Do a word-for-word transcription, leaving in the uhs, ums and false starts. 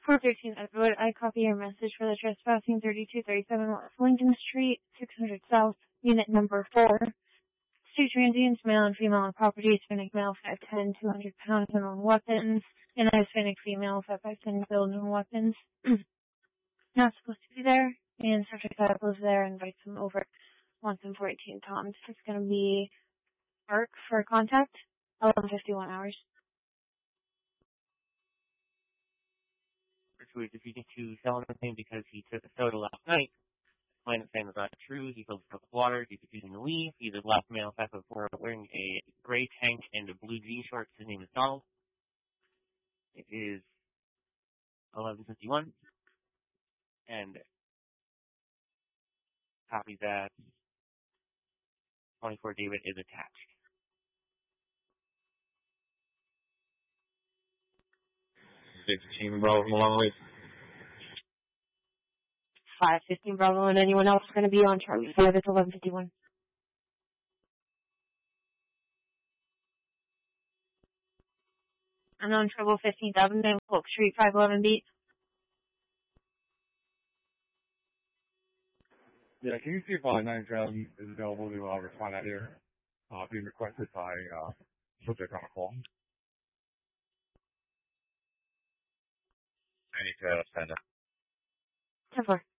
four thirteen Edgewood, I copy your message for the trespassing thirty-two thirty-seven West Lincoln Street, six hundred South, unit number four. Street transients, male and female on property, Hispanic male, five ten, two hundred pounds, and on weapons. And a Hispanic female, five ten, build and weapons. Not supposed to be there, and subject that lives there, invites them over. Wants them for eighteen Toms. It's going to be ARC for contact, eleven fifty-one hours. Is refusing to sell anything because he took a soda last night. Client saying that's not true. He fills a cup of water. He's refusing to leave. He's a black male, five foot four, wearing a gray tank and a blue jean shorts. His name is Donald. It is eleven fifty-one, and copy that twenty-four David is attached. fifteen Bravo Maloney. five fifteen Bravo, and anyone else is going to be on Charlie five. It's eleven fifty-one. Unknown Trouble, fifteenth Avenue, Polk Street, five eleven beat. Yeah, can you see if uh, nine Travel is available to uh, respond out here? Uh, being requested by uh, subject on a call. I need to stand up. ten four.